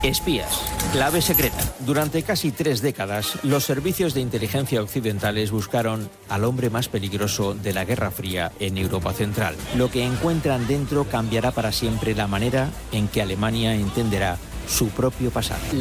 Espías. Clave secreta. Durante casi 3 décadas, los servicios de inteligencia occidentales buscaron al hombre más peligroso de la Guerra Fría en Europa Central. Lo que encuentran dentro cambiará para siempre la manera en que Alemania entenderá su propio pasado.